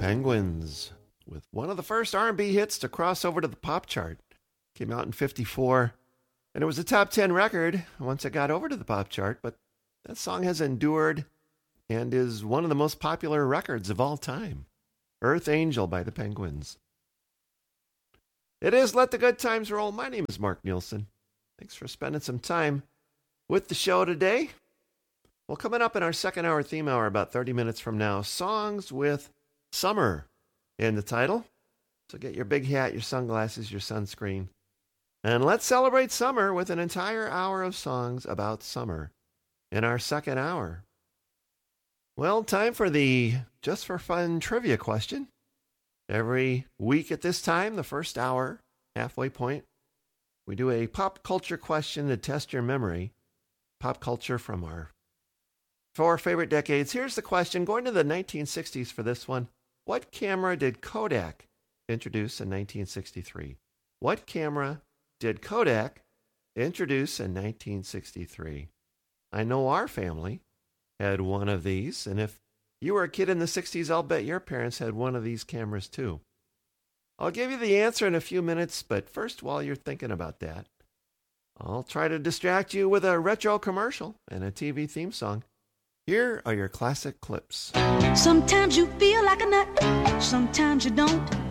Penguins with one of the first R&B hits to cross over to the pop chart. Came out in 54, and it was a top 10 record once it got over to the pop chart, but that song has endured and is one of the most popular records of all time. Earth Angel by the Penguins. It is Let the Good Times Roll. My name is Mark Nielsen. Thanks for spending some time with the show today. Well, coming up in our second hour theme hour about 30 minutes from now, songs with summer in the title. So get your big hat, your sunglasses, your sunscreen. And let's celebrate summer with an entire hour of songs about summer in our second hour. Well, time for the Just for Fun trivia question. Every week at this time, the first hour, halfway point, we do a pop culture question to test your memory. Pop culture from our 4 favorite decades. Here's the question. Going to the 1960s for this one. What camera did Kodak introduce in 1963? What camera did Kodak introduce in 1963? I know our family had one of these, and if you were a kid in the 60s, I'll bet your parents had one of these cameras too. I'll give you the answer in a few minutes, but first, while you're thinking about that, I'll try to distract you with a retro commercial and a TV theme song. Here are your classic clips. Sometimes you feel like a nut, sometimes you don't.